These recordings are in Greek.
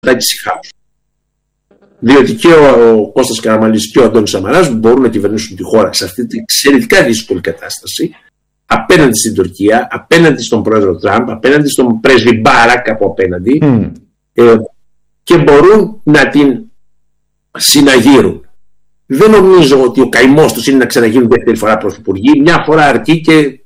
House. Διότι και ο Κώστας Καραμανλής και ο Αντώνης Σαμαράς μπορούν να κυβερνήσουν τη χώρα σε αυτή την εξαιρετικά δύσκολη κατάσταση, απέναντι στην Τουρκία, απέναντι στον πρόεδρο Τραμπ, απέναντι στον πρέσβη Μπάρακ από απέναντι, και μπορούν να την συναγείρουν. Δεν νομίζω ότι ο καημός τους είναι να ξαναγίνουν δεύτερη φορά πρωθυπουργοί. Μια φορά αρκεί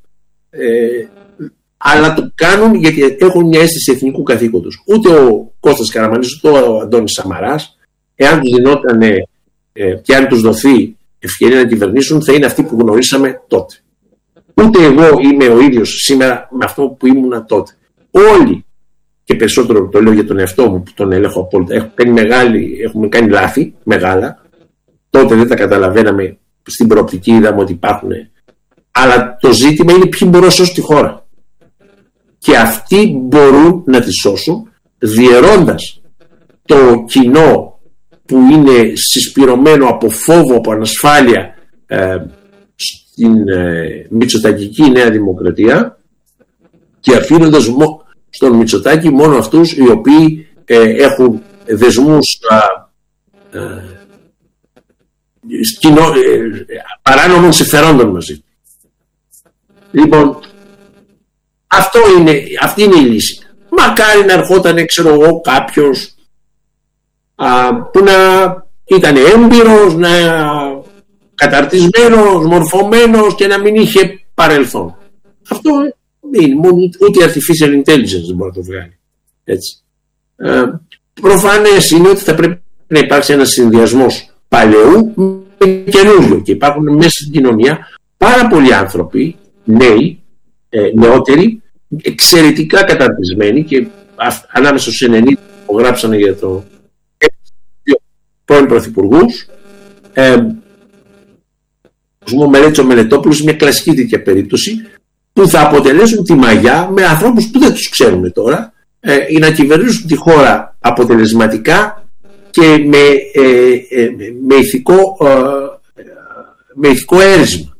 αλλά το κάνουν γιατί έχουν μια αίσθηση εθνικού καθήκοντος. Ούτε ο Κώστας Καραμανλής ούτε ο Αντώνης Σαμαράς, εάν τους δινόταν και αν τους δοθεί ευκαιρία να κυβερνήσουν, θα είναι αυτοί που γνωρίσαμε τότε. Ούτε εγώ είμαι ο ίδιος σήμερα με αυτό που ήμουνα τότε. Όλοι, και περισσότερο το λέω για τον εαυτό μου που τον ελέγχω απόλυτα, έχουμε κάνει λάθη μεγάλα. Τότε δεν τα καταλαβαίναμε, στην προοπτική είδαμε ότι υπάρχουν. Αλλά το ζήτημα είναι ποιοι μπορούν να σώσουν τη χώρα. Και αυτοί μπορούν να τη σώσουν διαιρώντας το κοινό που είναι συσπυρωμένο από φόβο, από ανασφάλεια στην μητσοτακική Νέα Δημοκρατία, και αφήνοντας στον Μητσοτάκη μόνο αυτούς οι οποίοι έχουν δεσμούς παράνομων συμφερόντων μαζί. Λοιπόν, αυτή είναι η λύση. Μακάρι να ερχόταν, ξέρω εγώ, κάποιος που να ήταν έμπειρος, να καταρτισμένος, μορφωμένος και να μην είχε παρελθόν. Αυτό ούτε artificial intelligence δεν μπορεί να το βγάλει. Έτσι. Προφανές είναι ότι θα πρέπει να υπάρξει ένας συνδυασμός παλαιού με καινούριο, και υπάρχουν μέσα στην κοινωνία πάρα πολλοί άνθρωποι, νέοι, νεότεροι, εξαιρετικά καταρτισμένοι, και ανάμεσα στους 90 που γράψανε για το πρώην πρωθυπουργούς, ο Μελέτης ο Μελετόπουλος, μια κλασική τέτοια περίπτωση, που θα αποτελέσουν τη μαγιά με ανθρώπους που δεν τους ξέρουμε τώρα, για να κυβερνήσουν τη χώρα αποτελεσματικά και με ηθικό έρισμα.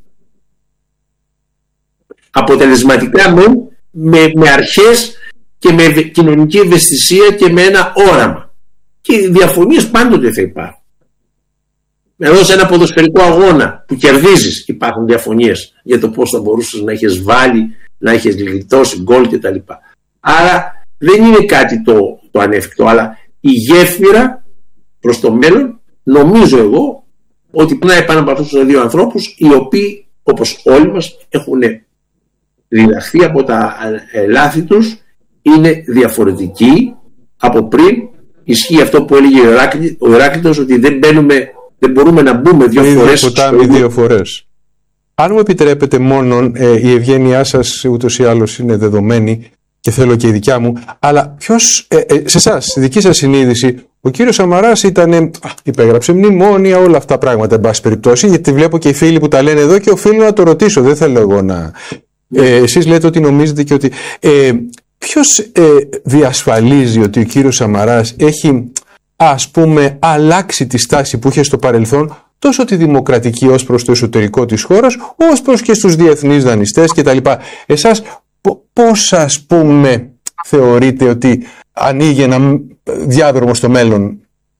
Αποτελεσματικά με αρχές και με κοινωνική ευαισθησία και με ένα όραμα. Και οι διαφωνίες πάντοτε θα υπάρχουν. Εδώ σε ένα ποδοσφαιρικό αγώνα που κερδίζεις υπάρχουν διαφωνίες για το πώς θα μπορούσες να έχεις βάλει, να έχεις γλιτώσει γκολ κτλ. Άρα δεν είναι κάτι το ανέφικτο, αλλά η γέφυρα προς το μέλλον, νομίζω εγώ, ότι περνάει πάνω από αυτούς τους δύο ανθρώπους, οι οποίοι, όπως όλοι μας, έχουν διδαχθεί από τα λάθη τους, είναι διαφορετικοί από πριν. Ισχύει αυτό που έλεγε ο Ηράκλειτος, ότι δεν μπορούμε να μπούμε δύο φορές. Αν μου επιτρέπετε, μόνο η ευγένειά σας ούτως ή άλλως είναι δεδομένη και θέλω και η δικιά μου, αλλά ποιος, σε εσάς, στη δική σας συνείδηση, ο κύριος Σαμαράς υπέγραψε μνημόνια, όλα αυτά πράγματα, εν πάση περιπτώσει, γιατί βλέπω και οι φίλοι που τα λένε εδώ και οφείλω να το ρωτήσω, δεν θέλω εγώ να... εσείς λέτε ότι νομίζετε και ότι... ποιος διασφαλίζει ότι ο κύριος Σαμαράς έχει, ας πούμε, αλλάξει τη στάση που είχε στο παρελθόν, τόσο τη δημοκρατική ως προς το εσωτερικό της χώρας, ως προς και στους διεθνείς δανειστές κτλ. Εσάς πώς, ας πούμε, θεωρείτε ότι ανοίγει ένα διάδρομο στο μέλλον?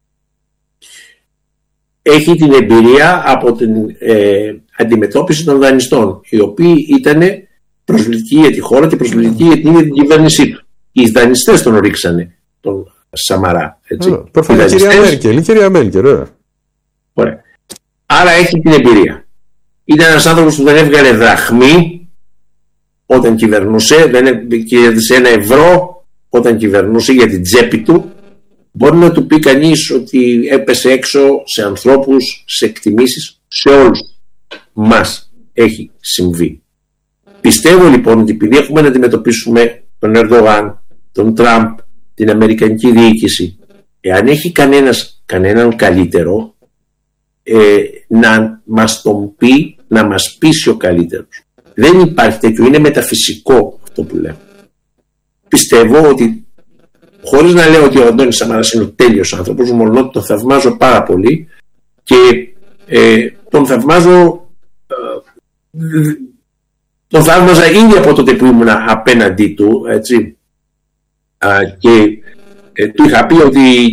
Έχει την εμπειρία από την αντιμετώπιση των δανειστών, οι οποίοι ήταν προσβλητικοί για τη χώρα και προσβλητικοί για την κυβέρνησή του. Οι δανειστές τον ρίξανε τον Σαμαρά. Προφανώς η κυρία Μέρκελ. Ωραία. Άρα έχει την εμπειρία. Ήταν ένας άνθρωπος που δεν έβγαλε δραχμή όταν κυβερνούσε, δεν κέρδισε €1 όταν κυβερνούσε για την τσέπη του. Μπορεί να του πει κανείς ότι έπεσε έξω σε ανθρώπους, σε εκτιμήσεις, σε όλους μας έχει συμβεί. Πιστεύω λοιπόν ότι επειδή έχουμε να αντιμετωπίσουμε τον Ερντογάν, τον Τραμπ, την αμερικανική διοίκηση, εάν έχει κανέναν καλύτερο, να μας τον πει, να μας πείσει ο καλύτερος. Δεν υπάρχει τέτοιο, είναι μεταφυσικό αυτό που λέω. Πιστεύω ότι, χωρίς να λέω ότι ο Αντώνης Σαμαράς είναι ο τέλειος άνθρωπος, μόνο ότι τον θαυμάζω πάρα πολύ και τον θαυμάζω, τον θαύμαζα ήδη από τότε που ήμουν απέναντί του, έτσι, και του είχα πει ότι